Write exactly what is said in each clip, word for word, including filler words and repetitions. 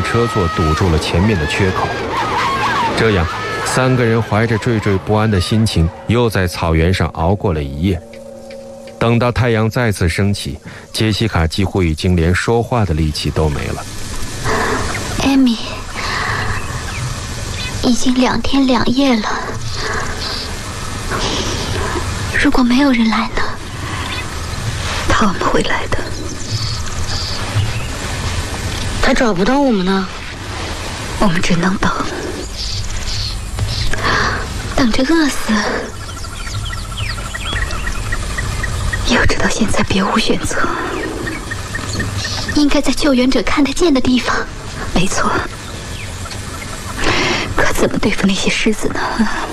车座堵住了前面的缺口。这样，三个人怀着惴惴不安的心情，又在草原上熬过了一夜。等到太阳再次升起，杰西卡几乎已经连说话的力气都没了。 艾米，已经两天两夜了，如果没有人来呢？ 他们会来的。 他找不到我们呢， 我们只能等， 等着饿死。 要知道现在别无选择， 应该在救援者看得见的地方。 没错，可怎么对付那些狮子呢？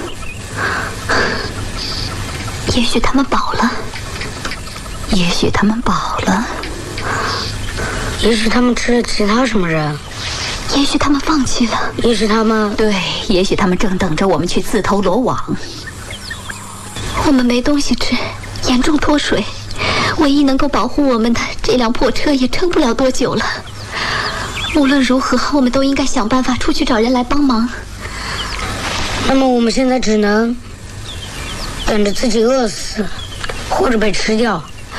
也许他们饱了， 也许他们饱了， 也许他们吃了其他什么人， 也许他们放弃了， 也许他们…… 对，也许他们正等着我们去自投罗网。 我们没东西吃，严重脱水，唯一能够保护我们的这辆破车也撑不了多久了。无论如何，我们都应该想办法出去找人来帮忙。 那么我们现在只能等着自己饿死，或者被吃掉。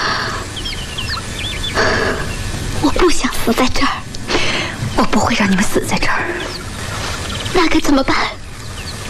我不想死在这儿， 我不会让你们死在这儿。 那该怎么办？